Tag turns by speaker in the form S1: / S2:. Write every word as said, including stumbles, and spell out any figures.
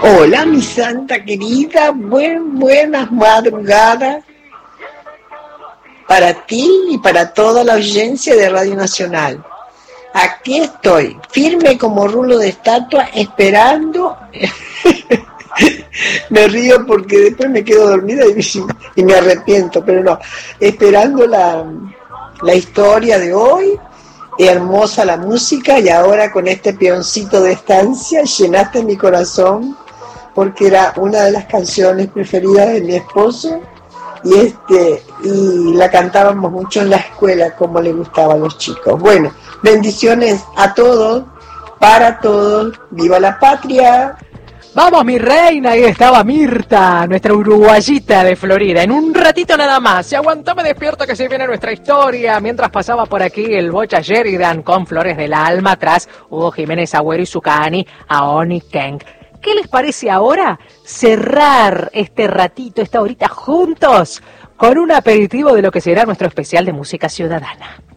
S1: Hola, mi santa querida, buen, buenas madrugadas para ti y para toda la audiencia de Radio Nacional. Aquí estoy, firme como rulo de estatua, esperando. Me río porque después me quedo dormida y, y me arrepiento, pero no, esperando la, la historia de hoy. Hermosa la música, y ahora con este peoncito de estancia llenaste mi corazón, porque era una de las canciones preferidas de mi esposo, y este y la cantábamos mucho en la escuela, como le gustaba a los chicos. Bueno, bendiciones a todos, para todos, viva la patria.
S2: Vamos, mi reina, ahí estaba Mirta, nuestra uruguayita de Florida. En un ratito nada más, se aguantame despierta que se viene nuestra historia. Mientras pasaba por aquí el Bocha Sheridan con Flores del Alma, atrás Hugo Jiménez Agüero y Zucani, Aoni Keng. ¿Qué les parece ahora cerrar este ratito, esta horita juntos, con un aperitivo de lo que será nuestro especial de música ciudadana?